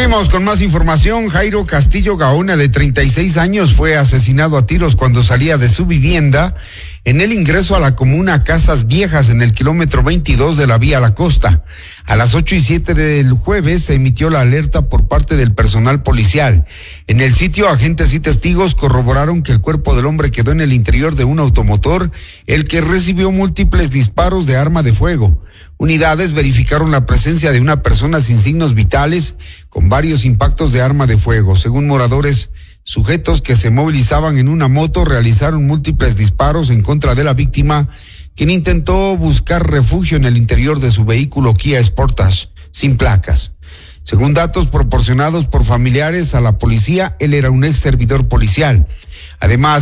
Seguimos con más información. Jairo Castillo Gaona, de 36 años, fue asesinado a tiros cuando salía de su vivienda en el ingreso a la comuna Casas Viejas, en el kilómetro 22 de la vía La Costa. A las 8:07 del jueves se emitió la alerta por parte del personal policial. En el sitio, agentes y testigos corroboraron que el cuerpo del hombre quedó en el interior de un automotor, el que recibió múltiples disparos de arma de fuego. Unidades verificaron la presencia de una persona sin signos vitales, con varios impactos de arma de fuego. Según moradores, sujetos que se movilizaban en una moto realizaron múltiples disparos en contra de la víctima, quien intentó buscar refugio en el interior de su vehículo Kia Sportage, sin placas. Según datos proporcionados por familiares a la policía, él era un ex servidor policial. Además,